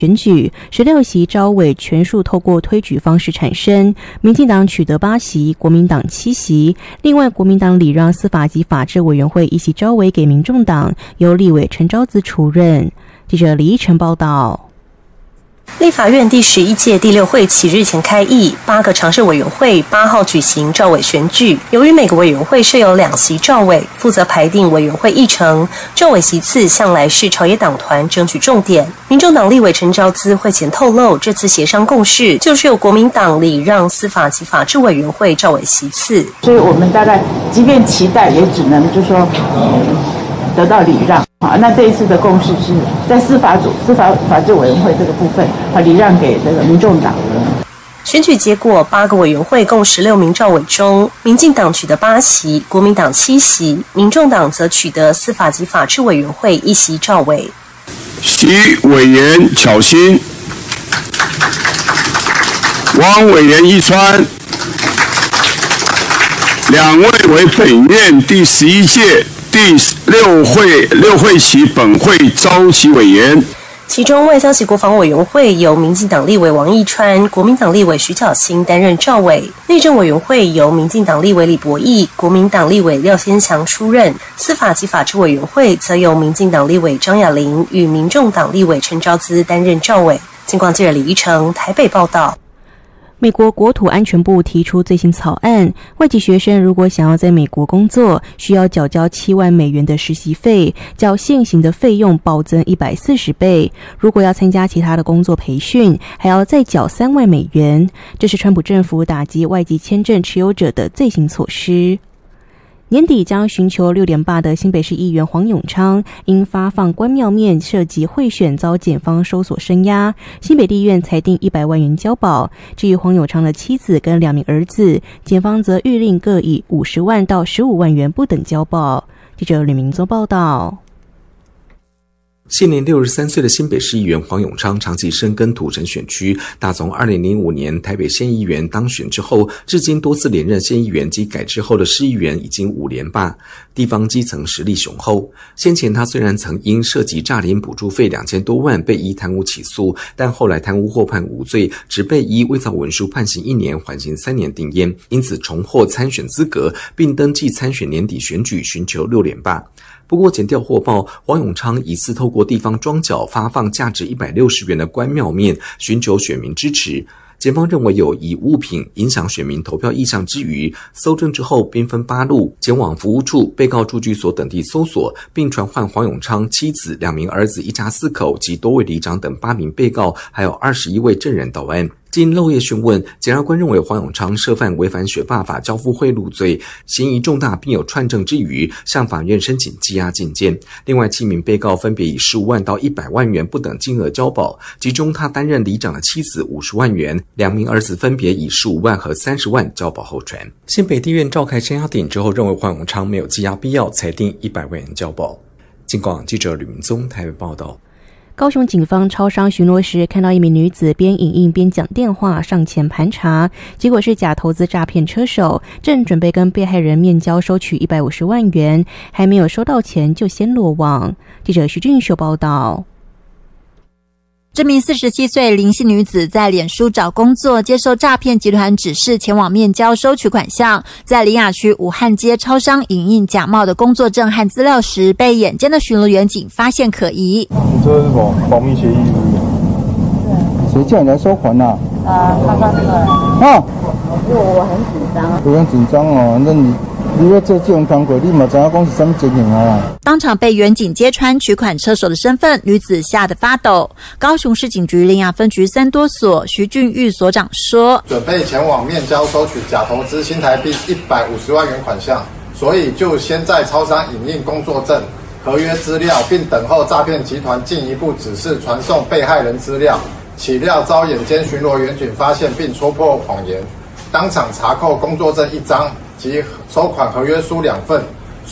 选举16席召委全数透过推举方式产生，民进党取得8席，国民党7席。另外，国民党礼让司法及法制委员会1席召委给民众党，由立委陈昭姿出任。记者李依晨报道。 立法院第11届第6会期日前开议，8个常设委员会8号举行召委选举。由于每个委员会设有2席召委，负责排定委员会议程，召委席次向来是朝野党团争取重点。民众党立委陈昭姿会前透露，这次协商共识就是由国民党礼让司法及法制委员会召委席次。 所以我们大概即便期待，也只能就说得到礼让。那这一次的共识是在司法法制委员会这个部分，礼让给这个民众党。 选举结果，8个委员会共16名召委中，民进党取得8席，国民党7席，民众党则取得司法及法制委员会1席召委。 徐委员巧心，汪委员一川，2位为本院第11届第6会期本会召集委员。 其中，外交及国防委员会由民进党立委王义川、国民党立委徐巧芯担任召委；内政委员会由民进党立委李博毅、国民党立委廖先祥出任；司法及法制委员会则由民进党立委张雅玲与民众党立委陈昭姿担任召委。金广记者李依成台北报道。 美国国土安全部提出最新草案，外籍学生如果想要在美国工作，需要缴交7万美元的实习费，较现行的费用暴增140倍。如果要参加其他的工作培训，还要再缴3万美元。这是川普政府打击外籍签证持有者的最新措施。年底将寻求6连霸的新北市议员黄永昌，因发放关庙面涉及贿选遭检方搜索声押，新北地院裁定100万元交保。至于黄永昌的妻子跟2名儿子，检方则谕令各以50万到15万元不等交保。记者吕明宗报道。 现年63岁的新北市议员黄永昌长期深耕土城选区，打从2005年台北县议员当选之后，至今多次连任县议员及改制后的市议员已经5连霸，地方基层实力雄厚。先前他虽然曾因涉及诈领补助费2000多万被依贪污起诉，但后来贪污获判无罪，只被依伪造文书判刑1年，缓刑3年定谳，因此重获参选资格，并登记参选年底选举，寻求6连霸。不过检调获报，黄永昌疑似透过地方庄脚发放价值160元的关庙面，寻求选民支持。检方认为有以物品影响选民投票意向之余，搜证之后兵分8路，前往服务处、被告住居所等地搜索，并传唤黄永昌妻子、2名儿子一家4口及多位里长等8名被告，还有21位证人到案。经漏夜讯问，检察官认为黄永昌涉犯违反选罢法交付贿赂罪，嫌疑重大，并有串证之余，向法院申请羁押禁见。另外7名被告分别以15万到100万元不等金额交保，其中他担任里长的妻子50万元，2名儿子分别以15万和30万交保候传。新北地院召开声押庭之后，认为黄永昌没有羁押必要，裁定100万元交保。金广记者吕明宗台北报道。 高雄警方超商巡逻时，看到一名女子边影印边讲电话，上前盘查，结果是假投资诈骗车手，正准备跟被害人面交收取150万元，还没有收到钱就先落网。记者徐俊秀报道。 这名47岁林姓女子在脸书找工作，接受诈骗集团指示前往面交收取款项，在苓雅区武汉街超商影印假冒的工作证和资料时，被眼尖的巡逻员警发现可疑。 你这是什么保密协议？谁叫你来收款啊？ 他发出来。 啊！ 我很紧张。 我很紧张哦，那你要做这种工作，你嘛知影讲是什么情形啊？ 当场被员警揭穿取款车手的身份，女子吓得发抖。高雄市警局苓雅分局3多所徐俊玉所长说， 准备前往面交收取假投资新台币150万元款项，所以就先在超商影印工作证、合约资料，并等候诈骗集团进一步指示传送被害人资料，岂料遭眼尖巡逻员警发现并戳破谎言，当场查扣工作证1张及收款合约书2份，